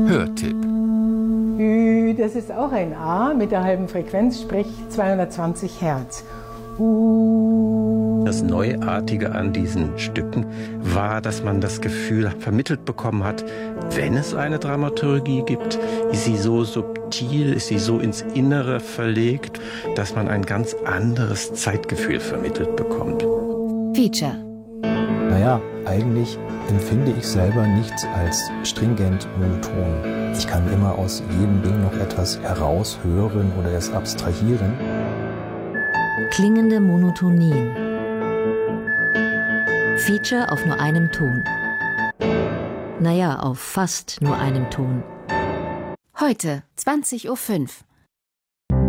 Hörtipp. Das ist auch ein A mit der halben Frequenz, sprich 220 Hertz. Das Neuartige an diesen Stücken war, dass man das Gefühl vermittelt bekommen hat, wenn es eine Dramaturgie gibt, ist sie so subtil, ist sie so ins Innere verlegt, dass man ein ganz anderes Zeitgefühl vermittelt bekommt. Feature. Naja, eigentlich empfinde ich selber nichts als stringent monoton. Ich kann immer aus jedem Ding noch etwas heraushören oder es abstrahieren. Klingende Monotonien. Feature auf nur einem Ton. Naja, auf fast nur einem Ton. Heute, 20:05 Uhr.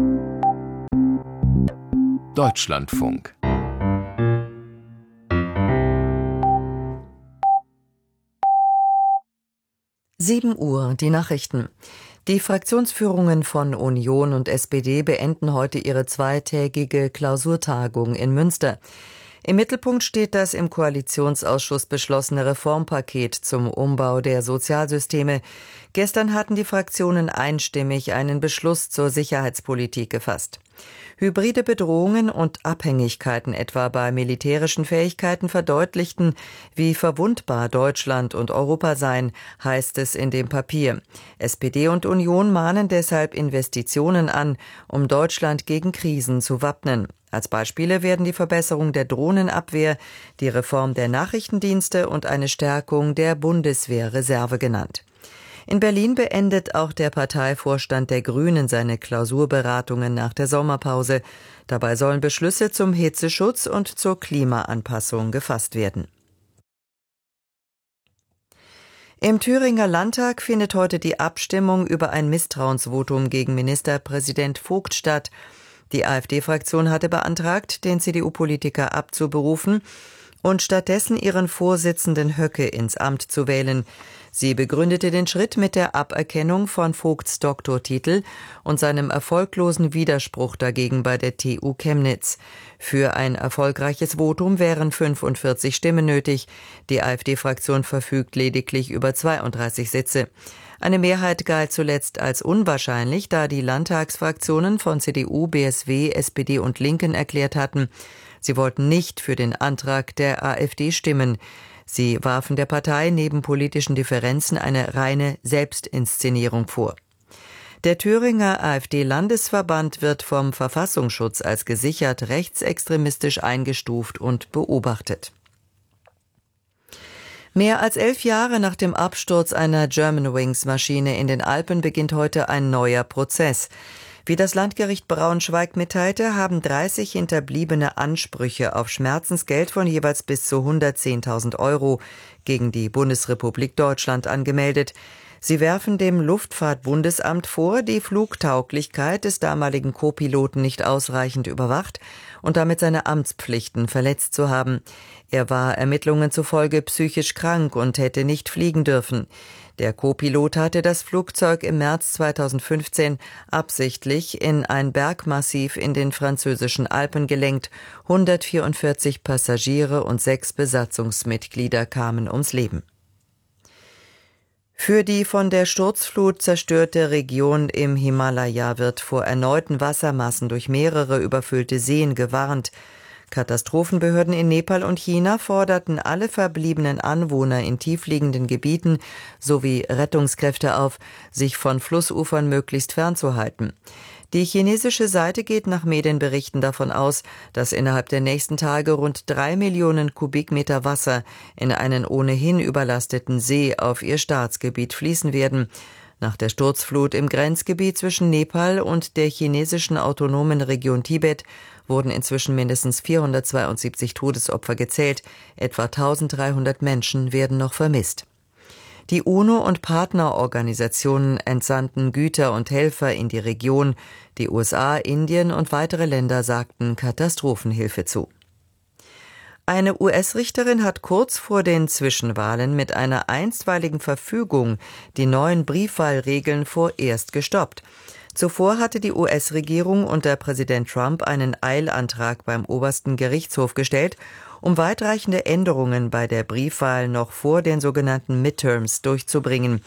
Deutschlandfunk. Uhr, die Nachrichten. Die Fraktionsführungen von Union und SPD beenden heute ihre zweitägige Klausurtagung in Münster. Im Mittelpunkt steht das im Koalitionsausschuss beschlossene Reformpaket zum Umbau der Sozialsysteme. Gestern hatten die Fraktionen einstimmig einen Beschluss zur Sicherheitspolitik gefasst. Hybride Bedrohungen und Abhängigkeiten etwa bei militärischen Fähigkeiten verdeutlichten, wie verwundbar Deutschland und Europa seien, heißt es in dem Papier. SPD und Union mahnen deshalb Investitionen an, um Deutschland gegen Krisen zu wappnen. Als Beispiele werden die Verbesserung der Drohnenabwehr, die Reform der Nachrichtendienste und eine Stärkung der Bundeswehrreserve genannt. In Berlin beendet auch der Parteivorstand der Grünen seine Klausurberatungen nach der Sommerpause. Dabei sollen Beschlüsse zum Hitzeschutz und zur Klimaanpassung gefasst werden. Im Thüringer Landtag findet heute die Abstimmung über ein Misstrauensvotum gegen Ministerpräsident Vogt statt. Die AfD-Fraktion hatte beantragt, den CDU-Politiker abzuberufen und stattdessen ihren Vorsitzenden Höcke ins Amt zu wählen. Sie begründete den Schritt mit der Aberkennung von Vogts Doktortitel und seinem erfolglosen Widerspruch dagegen bei der TU Chemnitz. Für ein erfolgreiches Votum wären 45 Stimmen nötig. Die AfD-Fraktion verfügt lediglich über 32 Sitze. Eine Mehrheit galt zuletzt als unwahrscheinlich, da die Landtagsfraktionen von CDU, BSW, SPD und Linken erklärt hatten, sie wollten nicht für den Antrag der AfD stimmen. Sie warfen der Partei neben politischen Differenzen eine reine Selbstinszenierung vor. Der Thüringer AfD-Landesverband wird vom Verfassungsschutz als gesichert rechtsextremistisch eingestuft und beobachtet. Mehr als 11 Jahre nach dem Absturz einer Germanwings-Maschine in den Alpen beginnt heute ein neuer Prozess. Wie das Landgericht Braunschweig mitteilte, haben 30 Hinterbliebene Ansprüche auf Schmerzensgeld von jeweils bis zu 110.000 € gegen die Bundesrepublik Deutschland angemeldet. Sie werfen dem Luftfahrtbundesamt vor, die Flugtauglichkeit des damaligen Co-Piloten nicht ausreichend überwacht und damit seine Amtspflichten verletzt zu haben. Er war Ermittlungen zufolge psychisch krank und hätte nicht fliegen dürfen. Der Co-Pilot hatte das Flugzeug im März 2015 absichtlich in ein Bergmassiv in den französischen Alpen gelenkt. 144 Passagiere und 6 Besatzungsmitglieder kamen ums Leben. Für die von der Sturzflut zerstörte Region im Himalaya wird vor erneuten Wassermassen durch mehrere überfüllte Seen gewarnt. Katastrophenbehörden in Nepal und China forderten alle verbliebenen Anwohner in tiefliegenden Gebieten sowie Rettungskräfte auf, sich von Flussufern möglichst fernzuhalten. Die chinesische Seite geht nach Medienberichten davon aus, dass innerhalb der nächsten Tage rund 3 Millionen Kubikmeter Wasser in einen ohnehin überlasteten See auf ihr Staatsgebiet fließen werden. Nach der Sturzflut im Grenzgebiet zwischen Nepal und der chinesischen autonomen Region Tibet wurden inzwischen mindestens 472 Todesopfer gezählt. Etwa 1300 Menschen werden noch vermisst. Die UNO und Partnerorganisationen entsandten Güter und Helfer in die Region. Die USA, Indien und weitere Länder sagten Katastrophenhilfe zu. Eine US-Richterin hat kurz vor den Zwischenwahlen mit einer einstweiligen Verfügung die neuen Briefwahlregeln vorerst gestoppt. Zuvor hatte die US-Regierung unter Präsident Trump einen Eilantrag beim obersten Gerichtshof gestellt, um weitreichende Änderungen bei der Briefwahl noch vor den sogenannten Midterms durchzubringen.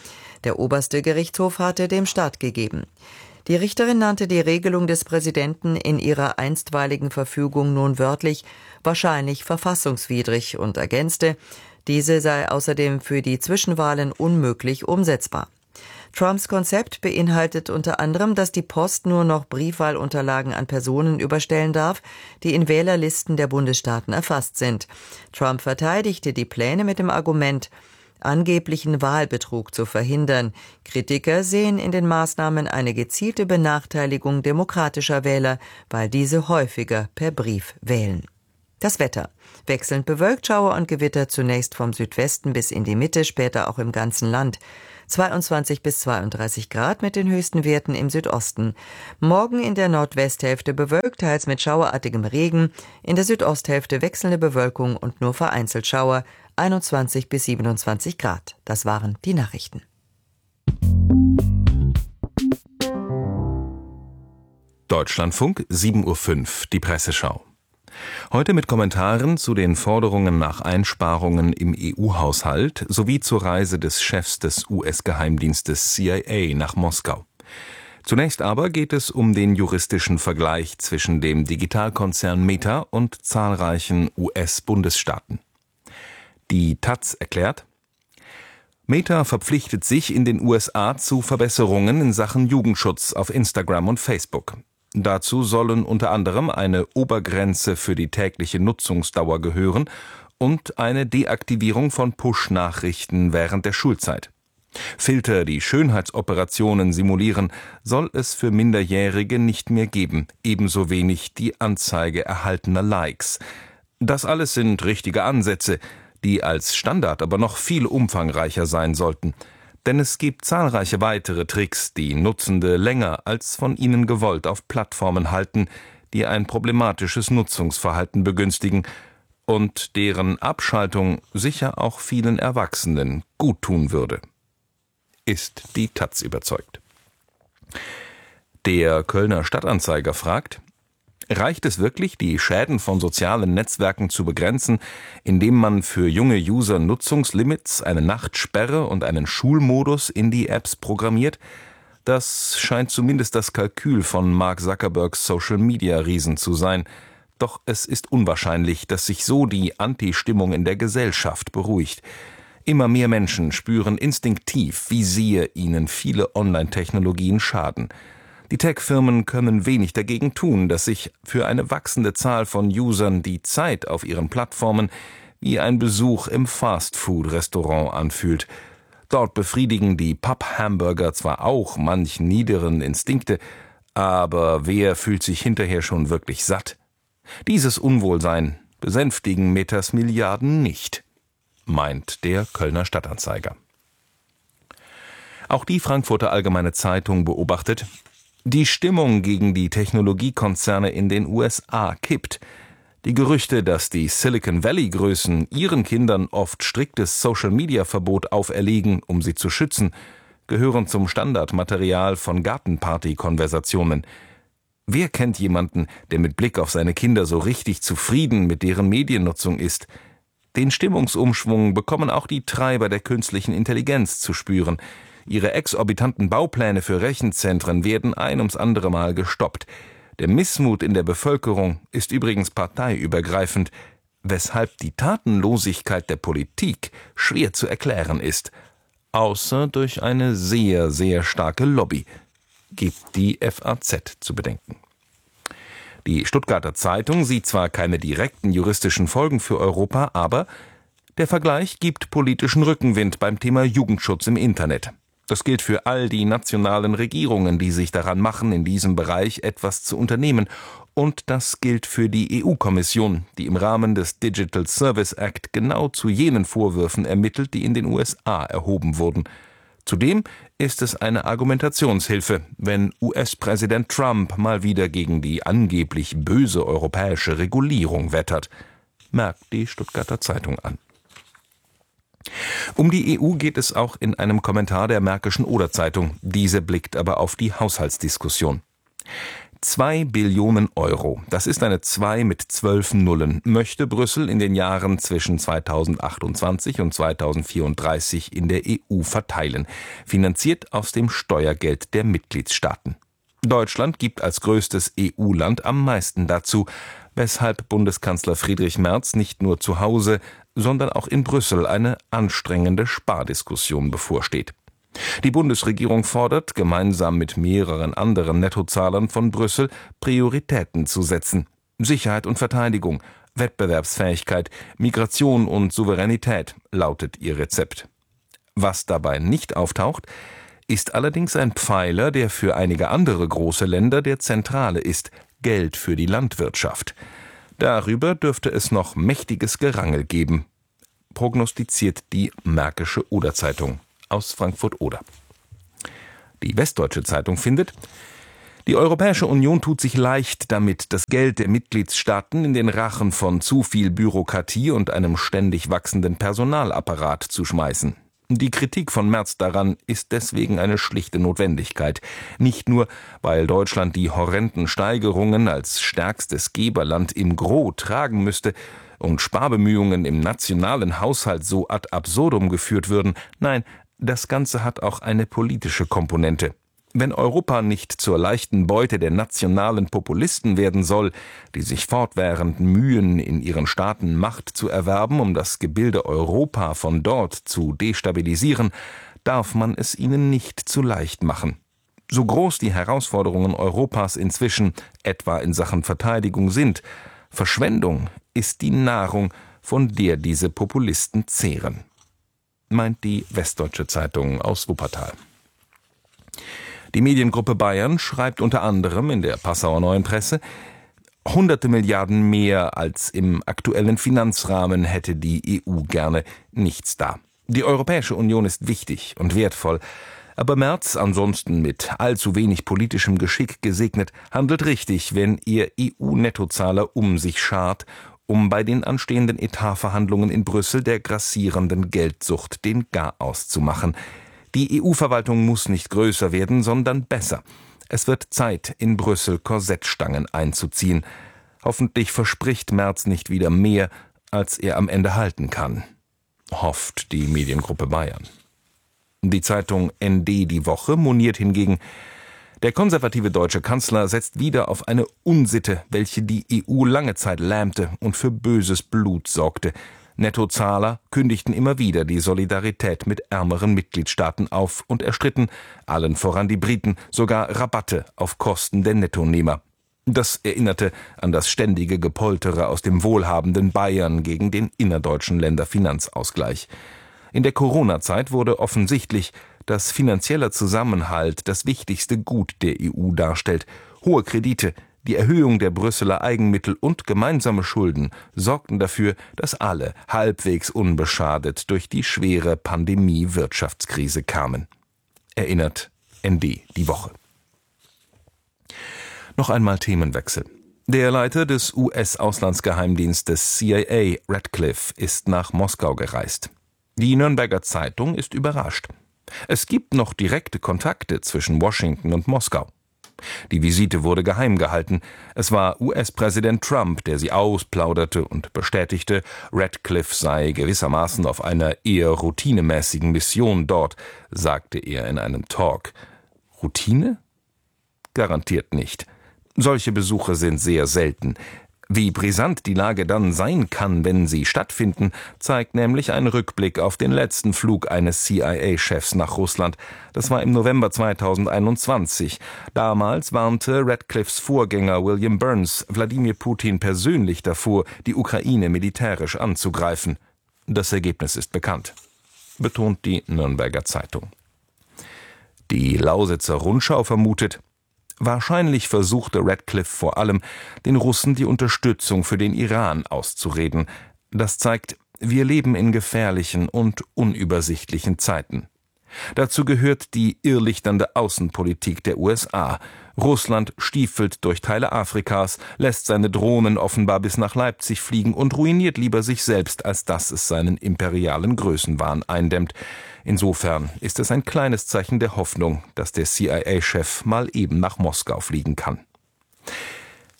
Der oberste Gerichtshof hatte dem stattgegeben. Die Richterin nannte die Regelung des Präsidenten in ihrer einstweiligen Verfügung nun wörtlich wahrscheinlich verfassungswidrig und ergänzte, diese sei außerdem für die Zwischenwahlen unmöglich umsetzbar. Trumps Konzept beinhaltet unter anderem, dass die Post nur noch Briefwahlunterlagen an Personen überstellen darf, die in Wählerlisten der Bundesstaaten erfasst sind. Trump verteidigte die Pläne mit dem Argument, angeblichen Wahlbetrug zu verhindern. Kritiker sehen in den Maßnahmen eine gezielte Benachteiligung demokratischer Wähler, weil diese häufiger per Brief wählen. Das Wetter. Wechselnd bewölkt, Schauer und Gewitter zunächst vom Südwesten bis in die Mitte, später auch im ganzen Land. 22 bis 32 Grad mit den höchsten Werten im Südosten. Morgen in der Nordwesthälfte bewölkt, teils mit schauerartigem Regen, in der Südosthälfte wechselnde Bewölkung und nur vereinzelt Schauer, 21 bis 27 Grad. Das waren die Nachrichten. Deutschlandfunk, 7:05 Uhr, die Presseschau. Heute mit Kommentaren zu den Forderungen nach Einsparungen im EU-Haushalt sowie zur Reise des Chefs des US-Geheimdienstes CIA nach Moskau. Zunächst aber geht es um den juristischen Vergleich zwischen dem Digitalkonzern Meta und zahlreichen US-Bundesstaaten. Die Taz erklärt: Meta verpflichtet sich in den USA zu Verbesserungen in Sachen Jugendschutz auf Instagram und Facebook. Dazu sollen unter anderem eine Obergrenze für die tägliche Nutzungsdauer gehören und eine Deaktivierung von Push-Nachrichten während der Schulzeit. Filter, die Schönheitsoperationen simulieren, soll es für Minderjährige nicht mehr geben, ebenso wenig die Anzeige erhaltener Likes. Das alles sind richtige Ansätze, die als Standard aber noch viel umfangreicher sein sollten. Denn es gibt zahlreiche weitere Tricks, die Nutzende länger als von ihnen gewollt auf Plattformen halten, die ein problematisches Nutzungsverhalten begünstigen und deren Abschaltung sicher auch vielen Erwachsenen guttun würde. Ist die Taz überzeugt. Der Kölner Stadtanzeiger fragt: Reicht es wirklich, die Schäden von sozialen Netzwerken zu begrenzen, indem man für junge User Nutzungslimits, eine Nachtsperre und einen Schulmodus in die Apps programmiert? Das scheint zumindest das Kalkül von Mark Zuckerbergs Social-Media-Riesen zu sein. Doch es ist unwahrscheinlich, dass sich so die Anti-Stimmung in der Gesellschaft beruhigt. Immer mehr Menschen spüren instinktiv, wie sehr ihnen viele Online-Technologien schaden. Die Tech-Firmen können wenig dagegen tun, dass sich für eine wachsende Zahl von Usern die Zeit auf ihren Plattformen wie ein Besuch im Fast-Food-Restaurant anfühlt. Dort befriedigen die Papp-Hamburger zwar auch manch niederen Instinkte, aber wer fühlt sich hinterher schon wirklich satt? Dieses Unwohlsein besänftigen Metas Milliarden nicht, meint der Kölner Stadtanzeiger. Auch die Frankfurter Allgemeine Zeitung beobachtet: Die Stimmung gegen die Technologiekonzerne in den USA kippt. Die Gerüchte, dass die Silicon Valley-Größen ihren Kindern oft striktes Social-Media-Verbot auferlegen, um sie zu schützen, gehören zum Standardmaterial von Gartenparty-Konversationen. Wer kennt jemanden, der mit Blick auf seine Kinder so richtig zufrieden mit deren Mediennutzung ist? Den Stimmungsumschwung bekommen auch die Treiber der künstlichen Intelligenz zu spüren. Ihre exorbitanten Baupläne für Rechenzentren werden ein ums andere Mal gestoppt. Der Missmut in der Bevölkerung ist übrigens parteiübergreifend, weshalb die Tatenlosigkeit der Politik schwer zu erklären ist, außer durch eine sehr, sehr starke Lobby, gibt die FAZ zu bedenken. Die Stuttgarter Zeitung sieht zwar keine direkten juristischen Folgen für Europa, aber der Vergleich gibt politischen Rückenwind beim Thema Jugendschutz im Internet. Das gilt für all die nationalen Regierungen, die sich daran machen, in diesem Bereich etwas zu unternehmen. Und das gilt für die EU-Kommission, die im Rahmen des Digital Service Act genau zu jenen Vorwürfen ermittelt, die in den USA erhoben wurden. Zudem ist es eine Argumentationshilfe, wenn US-Präsident Trump mal wieder gegen die angeblich böse europäische Regulierung wettert, merkt die Stuttgarter Zeitung an. Um die EU geht es auch in einem Kommentar der Märkischen Oder-Zeitung. Diese blickt aber auf die Haushaltsdiskussion. 2 Billionen Euro, das ist eine 2 mit 12 Nullen, möchte Brüssel in den Jahren zwischen 2028 und 2034 in der EU verteilen, finanziert aus dem Steuergeld der Mitgliedstaaten. Deutschland gibt als größtes EU-Land am meisten dazu, weshalb Bundeskanzler Friedrich Merz nicht nur zu Hause, sondern auch in Brüssel eine anstrengende Spardiskussion bevorsteht. Die Bundesregierung fordert, gemeinsam mit mehreren anderen Nettozahlern von Brüssel, Prioritäten zu setzen. Sicherheit und Verteidigung, Wettbewerbsfähigkeit, Migration und Souveränität lautet ihr Rezept. Was dabei nicht auftaucht, ist allerdings ein Pfeiler, der für einige andere große Länder der zentrale ist: Geld für die Landwirtschaft. Darüber dürfte es noch mächtiges Gerangel geben, prognostiziert die Märkische Oder-Zeitung aus Frankfurt-Oder. Die Westdeutsche Zeitung findet: Die Europäische Union tut sich leicht damit, das Geld der Mitgliedstaaten in den Rachen von zu viel Bürokratie und einem ständig wachsenden Personalapparat zu schmeißen. Die Kritik von Merz daran ist deswegen eine schlichte Notwendigkeit. Nicht nur, weil Deutschland die horrenden Steigerungen als stärkstes Geberland im Gros tragen müsste und Sparbemühungen im nationalen Haushalt so ad absurdum geführt würden, nein, das Ganze hat auch eine politische Komponente. Wenn Europa nicht zur leichten Beute der nationalen Populisten werden soll, die sich fortwährend mühen, in ihren Staaten Macht zu erwerben, um das Gebilde Europa von dort zu destabilisieren, darf man es ihnen nicht zu leicht machen. So groß die Herausforderungen Europas inzwischen, etwa in Sachen Verteidigung, sind, Verschwendung ist die Nahrung, von der diese Populisten zehren, meint die Westdeutsche Zeitung aus Wuppertal. Die Mediengruppe Bayern schreibt unter anderem in der Passauer Neuen Presse: Hunderte Milliarden mehr als im aktuellen Finanzrahmen hätte die EU gerne, nichts da. Die Europäische Union ist wichtig und wertvoll, aber Merz, ansonsten mit allzu wenig politischem Geschick gesegnet, handelt richtig, wenn ihr EU-Nettozahler um sich schart, um bei den anstehenden Etatverhandlungen in Brüssel der grassierenden Geldsucht den Garaus zu machen. Die EU-Verwaltung muss nicht größer werden, sondern besser. Es wird Zeit, in Brüssel Korsettstangen einzuziehen. Hoffentlich verspricht Merz nicht wieder mehr, als er am Ende halten kann, hofft die Mediengruppe Bayern. Die Zeitung ND Die Woche moniert hingegen: Der konservative deutsche Kanzler setzt wieder auf eine Unsitte, welche die EU lange Zeit lähmte und für böses Blut sorgte. Nettozahler kündigten immer wieder die Solidarität mit ärmeren Mitgliedstaaten auf und erstritten, allen voran die Briten, sogar Rabatte auf Kosten der Nettonehmer. Das erinnerte an das ständige Gepoltere aus dem wohlhabenden Bayern gegen den innerdeutschen Länderfinanzausgleich. In der Corona-Zeit wurde offensichtlich, dass finanzieller Zusammenhalt das wichtigste Gut der EU darstellt. Hohe Kredite, die Erhöhung der Brüsseler Eigenmittel und gemeinsame Schulden sorgten dafür, dass alle halbwegs unbeschadet durch die schwere Pandemie-Wirtschaftskrise kamen. Erinnert ND Die Woche. Noch einmal Themenwechsel. Der Leiter des US-Auslandsgeheimdienstes CIA, Radcliffe, ist nach Moskau gereist. Die Nürnberger Zeitung ist überrascht. Es gibt noch direkte Kontakte zwischen Washington und Moskau. Die Visite wurde geheim gehalten. Es war US-Präsident Trump, der sie ausplauderte und bestätigte, Radcliffe sei gewissermaßen auf einer eher routinemäßigen Mission dort, sagte er in einem Talk. Routine? Garantiert nicht. Solche Besuche sind sehr selten. Wie brisant die Lage dann sein kann, wenn sie stattfinden, zeigt nämlich ein Rückblick auf den letzten Flug eines CIA-Chefs nach Russland. Das war im November 2021. Damals warnte Radcliffes Vorgänger William Burns Wladimir Putin persönlich davor, die Ukraine militärisch anzugreifen. Das Ergebnis ist bekannt, betont die Nürnberger Zeitung. Die Lausitzer Rundschau vermutet: Wahrscheinlich versuchte Radcliffe vor allem, den Russen die Unterstützung für den Iran auszureden. Das zeigt, wir leben in gefährlichen und unübersichtlichen Zeiten. Dazu gehört die irrlichternde Außenpolitik der USA. Russland stiefelt durch Teile Afrikas, lässt seine Drohnen offenbar bis nach Leipzig fliegen und ruiniert lieber sich selbst, als dass es seinen imperialen Größenwahn eindämmt. Insofern ist es ein kleines Zeichen der Hoffnung, dass der CIA-Chef mal eben nach Moskau fliegen kann.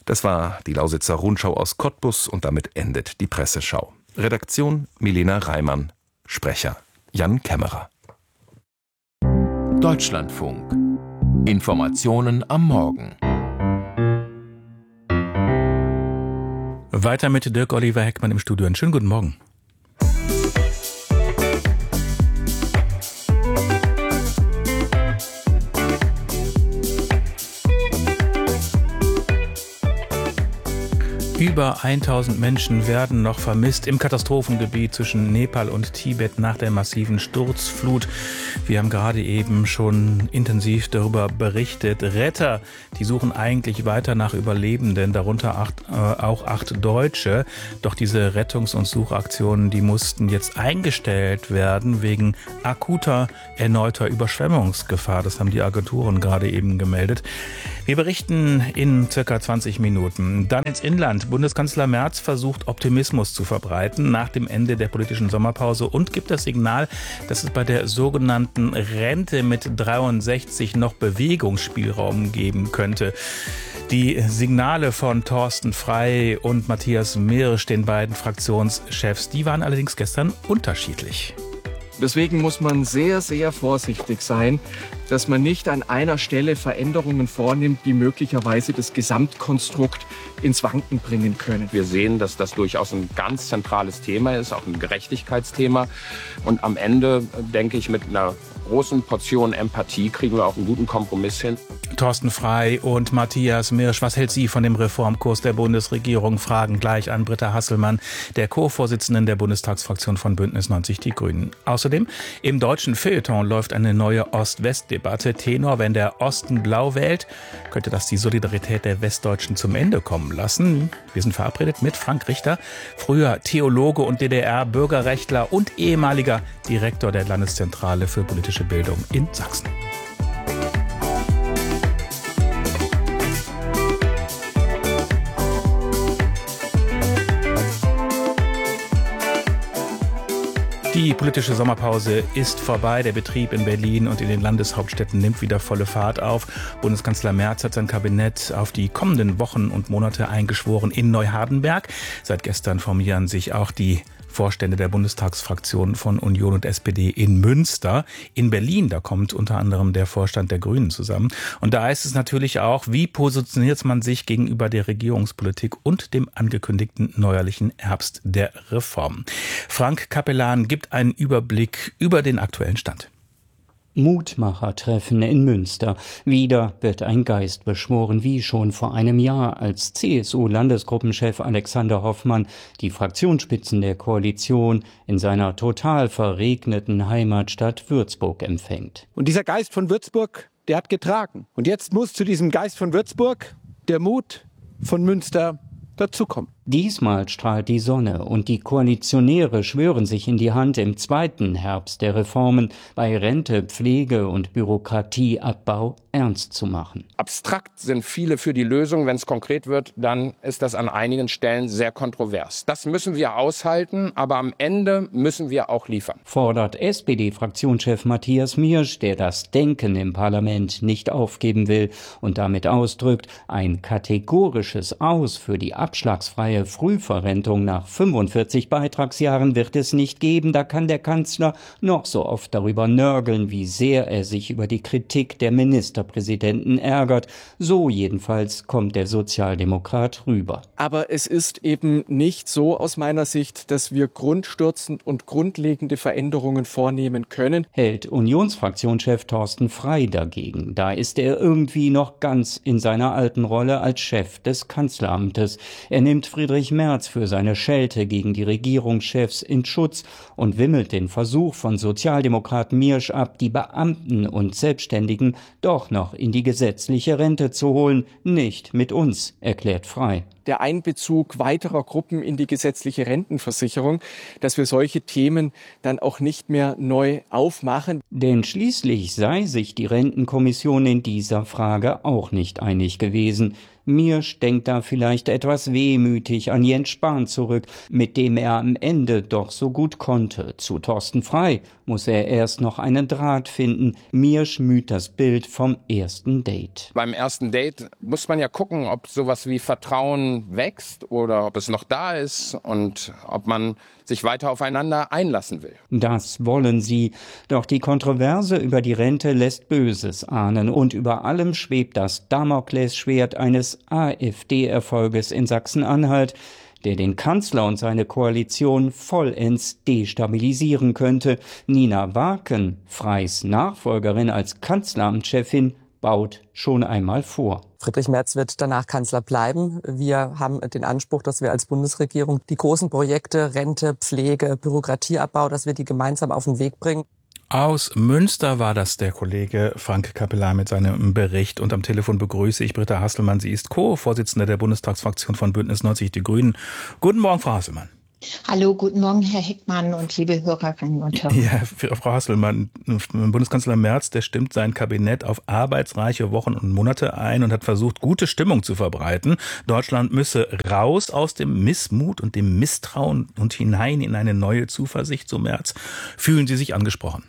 Das war die Lausitzer Rundschau aus Cottbus und damit endet die Presseschau. Redaktion Milena Reimann, Sprecher Jan Kämmerer. Deutschlandfunk. Informationen am Morgen. Weiter mit Dirk Oliver Heckmann im Studio. Einen schönen guten Morgen. Über 1000 Menschen werden noch vermisst im Katastrophengebiet zwischen Nepal und Tibet nach der massiven Sturzflut. Wir haben gerade eben schon intensiv darüber berichtet. Retter, die suchen eigentlich weiter nach Überlebenden, darunter auch 8 Deutsche. Doch diese Rettungs- und Suchaktionen, die mussten jetzt eingestellt werden wegen akuter, erneuter Überschwemmungsgefahr. Das haben die Agenturen gerade eben gemeldet. Wir berichten in circa 20 Minuten. Dann ins Inland. Bundeskanzler Merz versucht, Optimismus zu verbreiten nach dem Ende der politischen Sommerpause und gibt das Signal, dass es bei der sogenannten Rente mit 63 noch Bewegungsspielraum geben könnte. Die Signale von Thorsten Frey und Matthias Mirsch, den beiden Fraktionschefs, die waren allerdings gestern unterschiedlich. Deswegen muss man sehr, sehr vorsichtig sein, dass man nicht an einer Stelle Veränderungen vornimmt, die möglicherweise das Gesamtkonstrukt ins Wanken bringen können. Wir sehen, dass das durchaus ein ganz zentrales Thema ist, auch ein Gerechtigkeitsthema. Und am Ende, denke ich, mit einer großen Portion Empathie kriegen wir auch einen guten Kompromiss hin. Thorsten Frey und Matthias Mirsch, was hält sie von dem Reformkurs der Bundesregierung? Fragen gleich an Britta Hasselmann, der Co-Vorsitzenden der Bundestagsfraktion von Bündnis 90 Die Grünen. Außerdem, im deutschen Feuilleton läuft eine neue Ost-West-Debatte. Tenor, wenn der Osten blau wählt, könnte das die Solidarität der Westdeutschen zum Ende kommen lassen. Wir sind verabredet mit Frank Richter, früher Theologe und DDR-Bürgerrechtler und ehemaliger Direktor der Landeszentrale für politische Bildung in Sachsen. Die politische Sommerpause ist vorbei. Der Betrieb in Berlin und in den Landeshauptstädten nimmt wieder volle Fahrt auf. Bundeskanzler Merz hat sein Kabinett auf die kommenden Wochen und Monate eingeschworen in Neuhardenberg. Seit gestern formieren sich auch die Vorstände der Bundestagsfraktionen von Union und SPD in Münster. In Berlin, da kommt unter anderem der Vorstand der Grünen zusammen. Und da ist es natürlich auch, wie positioniert man sich gegenüber der Regierungspolitik und dem angekündigten neuerlichen Herbst der Reform. Frank Capellan gibt einen Überblick über den aktuellen Stand. Mutmachertreffen in Münster. Wieder wird ein Geist beschworen, wie schon vor einem Jahr, als CSU-Landesgruppenchef Alexander Hoffmann die Fraktionsspitzen der Koalition in seiner total verregneten Heimatstadt Würzburg empfängt. Und dieser Geist von Würzburg, der hat getragen. Und jetzt muss zu diesem Geist von Würzburg der Mut von Münster dazukommen. Diesmal strahlt die Sonne und die Koalitionäre schwören sich in die Hand, im zweiten Herbst der Reformen bei Rente, Pflege und Bürokratieabbau ernst zu machen. Abstrakt sind viele für die Lösung. Wenn es konkret wird, dann ist das an einigen Stellen sehr kontrovers. Das müssen wir aushalten, aber am Ende müssen wir auch liefern. Fordert SPD-Fraktionschef Matthias Mirsch, der das Denken im Parlament nicht aufgeben will und damit ausdrückt, ein kategorisches Aus für die abschlagsfreie Frühverrentung nach 45 Beitragsjahren wird es nicht geben. Da kann der Kanzler noch so oft darüber nörgeln, wie sehr er sich über die Kritik der Ministerpräsidenten ärgert. So jedenfalls kommt der Sozialdemokrat rüber. Aber es ist eben nicht so aus meiner Sicht, dass wir grundstürzend und grundlegende Veränderungen vornehmen können. Hält Unionsfraktionschef Thorsten Frey dagegen. Da ist er irgendwie noch ganz in seiner alten Rolle als Chef des Kanzleramtes. Er nimmt Friedrich Merz für seine Schelte gegen die Regierungschefs in Schutz und wimmelt den Versuch von Sozialdemokrat Mirsch ab, die Beamten und Selbstständigen doch noch in die gesetzliche Rente zu holen. Nicht mit uns, erklärt Frey. Der Einbezug weiterer Gruppen in die gesetzliche Rentenversicherung, dass wir solche Themen dann auch nicht mehr neu aufmachen. Denn schließlich sei sich die Rentenkommission in dieser Frage auch nicht einig gewesen. Miersch denkt da vielleicht etwas wehmütig an Jens Spahn zurück, mit dem er am Ende doch so gut konnte. Zu Thorsten Frey muss er erst noch einen Draht finden. Miersch müht das Bild vom ersten Date. Beim ersten Date muss man ja gucken, ob sowas wie Vertrauen wächst oder ob es noch da ist und ob man sich weiter aufeinander einlassen will. Das wollen sie. Doch die Kontroverse über die Rente lässt Böses ahnen. Und über allem schwebt das Damoklesschwert eines AfD-Erfolges in Sachsen-Anhalt, der den Kanzler und seine Koalition vollends destabilisieren könnte. Nina Waken, Freys Nachfolgerin als Kanzleramtschefin, baut schon einmal vor. Friedrich Merz wird danach Kanzler bleiben. Wir haben den Anspruch, dass wir als Bundesregierung die großen Projekte, Rente, Pflege, Bürokratieabbau, dass wir die gemeinsam auf den Weg bringen. Aus Münster war das der Kollege Frank Capellan mit seinem Bericht. Und am Telefon begrüße ich Britta Hasselmann. Sie ist Co-Vorsitzende der Bundestagsfraktion von Bündnis 90 Die Grünen. Guten Morgen, Frau Hasselmann. Hallo, guten Morgen, Herr Heckmann und liebe Hörerinnen und Hörer. Ja, Frau Hasselmann, Bundeskanzler Merz, der stimmt sein Kabinett auf arbeitsreiche Wochen und Monate ein und hat versucht, gute Stimmung zu verbreiten. Deutschland müsse raus aus dem Missmut und dem Misstrauen und hinein in eine neue Zuversicht, so Merz. Fühlen Sie sich angesprochen?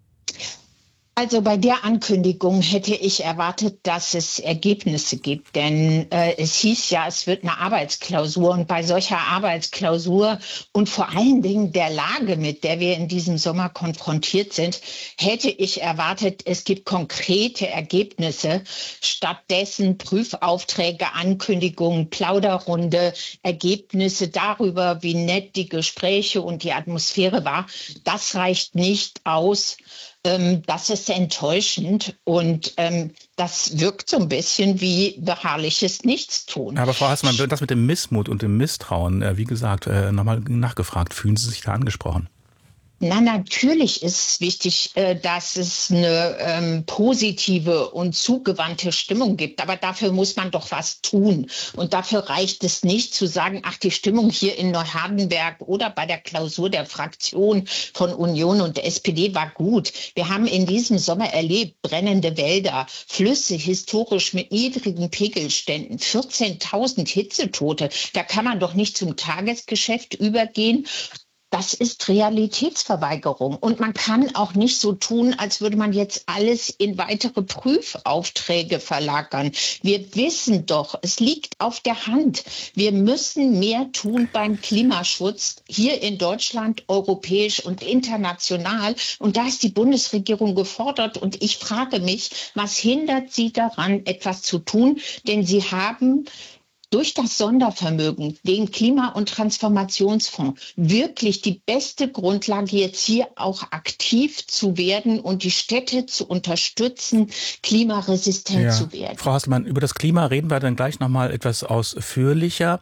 Also bei der Ankündigung hätte ich erwartet, dass es Ergebnisse gibt, denn es hieß ja, es wird eine Arbeitsklausur und bei solcher Arbeitsklausur und vor allen Dingen der Lage, mit der wir in diesem Sommer konfrontiert sind, hätte ich erwartet, es gibt konkrete Ergebnisse, stattdessen Prüfaufträge, Ankündigungen, Plauderrunde, Ergebnisse darüber, wie nett die Gespräche und die Atmosphäre war. Das reicht nicht aus. Das ist enttäuschend und das wirkt so ein bisschen wie beharrliches Nichtstun. Aber Frau Hasselmann, das mit dem Missmut und dem Misstrauen, wie gesagt, nochmal nachgefragt, fühlen Sie sich da angesprochen? Na, natürlich ist es wichtig, dass es eine positive und zugewandte Stimmung gibt. Aber dafür muss man doch was tun. Und dafür reicht es nicht zu sagen, ach, die Stimmung hier in Neuhardenberg oder bei der Klausur der Fraktion von Union und der SPD war gut. Wir haben in diesem Sommer erlebt, brennende Wälder, Flüsse historisch mit niedrigen Pegelständen, 14.000 Hitzetote. Da kann man doch nicht zum Tagesgeschäft übergehen. Das ist Realitätsverweigerung. Und man kann auch nicht so tun, als würde man jetzt alles in weitere Prüfaufträge verlagern. Wir wissen doch, es liegt auf der Hand. Wir müssen mehr tun beim Klimaschutz hier in Deutschland, europäisch und international. Und da ist die Bundesregierung gefordert. Und ich frage mich, was hindert sie daran, etwas zu tun? Denn sie haben durch das Sondervermögen, den Klima- und Transformationsfonds, wirklich die beste Grundlage, jetzt hier auch aktiv zu werden und die Städte zu unterstützen, klimaresistent zu werden. Frau Hasselmann, über das Klima reden wir dann gleich nochmal etwas ausführlicher.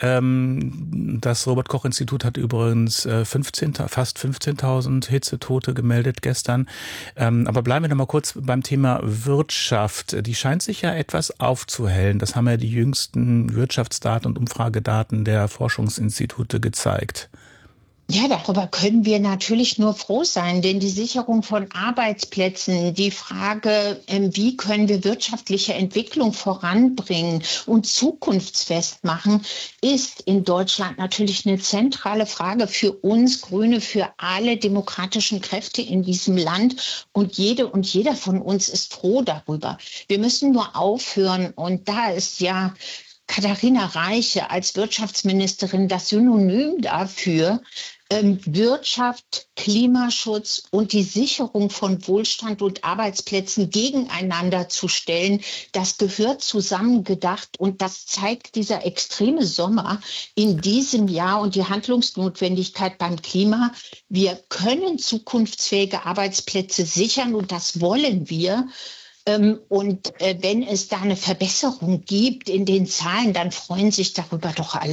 Das Robert-Koch-Institut hat übrigens fast 15.000 Hitzetote gemeldet gestern. Aber bleiben wir nochmal kurz beim Thema Wirtschaft. Die scheint sich ja etwas aufzuhellen. Das haben ja die jüngsten Wirtschaftsdaten und Umfragedaten der Forschungsinstitute gezeigt. Ja, darüber können wir natürlich nur froh sein, denn die Sicherung von Arbeitsplätzen, die Frage, wie können wir wirtschaftliche Entwicklung voranbringen und zukunftsfest machen, ist in Deutschland natürlich eine zentrale Frage für uns Grüne, für alle demokratischen Kräfte in diesem Land. Und jede und jeder von uns ist froh darüber. Wir müssen nur aufhören, und da ist ja Katharina Reiche als Wirtschaftsministerin das Synonym dafür, Wirtschaft, Klimaschutz und die Sicherung von Wohlstand und Arbeitsplätzen gegeneinander zu stellen. Das gehört zusammengedacht und das zeigt dieser extreme Sommer in diesem Jahr und die Handlungsnotwendigkeit beim Klima. Wir können zukunftsfähige Arbeitsplätze sichern und das wollen wir. Und wenn es da eine Verbesserung gibt in den Zahlen, dann freuen sich darüber doch alle.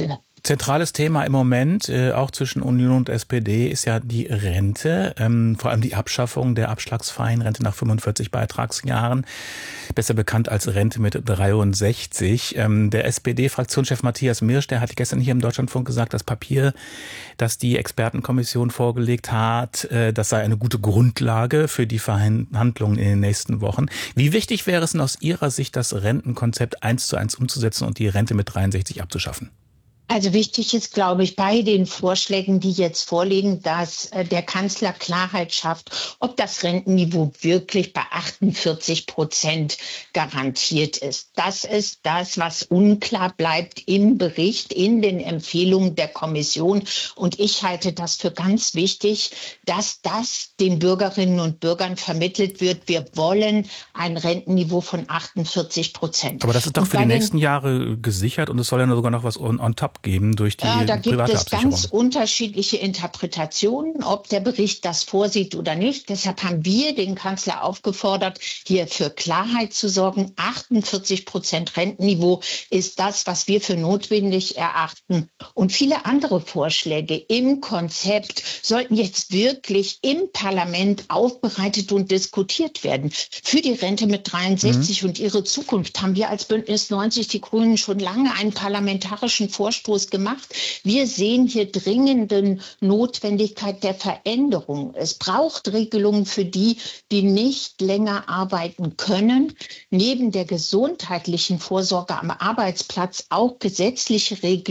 Zentrales Thema im Moment, auch zwischen Union und SPD, ist ja die Rente, vor allem die Abschaffung der abschlagsfreien Rente nach 45 Beitragsjahren, besser bekannt als Rente mit 63. Der SPD-Fraktionschef Matthias Mirsch, der hat gestern hier im Deutschlandfunk gesagt, das Papier, das die Expertenkommission vorgelegt hat, das sei eine gute Grundlage für die Verhandlungen in den nächsten Wochen. Wie wichtig wäre es denn aus Ihrer Sicht, das Rentenkonzept 1:1 umzusetzen und die Rente mit 63 abzuschaffen? Also wichtig ist, glaube ich, bei den Vorschlägen, die jetzt vorliegen, dass der Kanzler Klarheit schafft, ob das Rentenniveau wirklich bei 48% garantiert ist. Das ist das, was unklar bleibt im Bericht, in den Empfehlungen der Kommission. Und ich halte das für ganz wichtig, dass das den Bürgerinnen und Bürgern vermittelt wird. Wir wollen ein Rentenniveau von 48%. Aber das ist doch für die nächsten Jahre gesichert und es soll ja sogar noch was on top geben durch die da gibt private es Absicherung. ganz unterschiedliche Interpretationen, ob der Bericht das vorsieht oder nicht. Deshalb haben wir den Kanzler aufgefordert, hier für Klarheit zu sorgen. 48% Rentenniveau ist das, was wir für notwendig erachten. Und viele andere Vorschläge im Konzept sollten jetzt wirklich im Parlament aufbereitet und diskutiert werden. Für die Rente mit 63 und ihre Zukunft haben wir als Bündnis 90 Die Grünen schon lange einen parlamentarischen Vorstoß gemacht. Wir sehen hier dringende Notwendigkeit der Veränderung. Es braucht Regelungen für die, die nicht länger arbeiten können. Neben der gesundheitlichen Vorsorge am Arbeitsplatz auch gesetzliche Regelungen